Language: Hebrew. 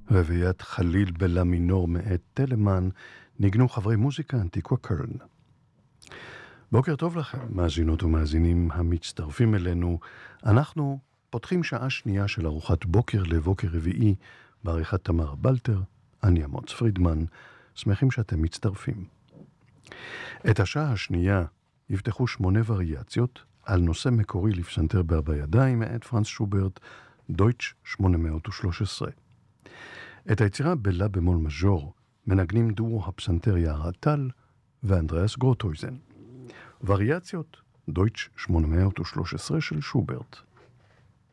רביעיית חליל בלה מינור מאת טלמן, ניגנו חברי מוזיקה אנטיקווה קרן. בוקר טוב לכם, מאזינות ומאזינים המצטרפים אלינו. אנחנו פותחים שעה שנייה של ארוחת בוקר לבוקר רביעי, בעריכת תמר בלטר, אני אמוץ פרידמן, שמחים שאתם מצטרפים. את השעה השנייה יפתחו 8 וריאציות על נושא מקורי לפסנתר בארבע ידיים מאת פרנץ שוברט, דויטש 813. את היצירה בלה במול מז'ור מנגנים דואו הפסנתר יערה טל ואנדריאס גרוטויזן. וריאציות דויטש 813 של שוברט.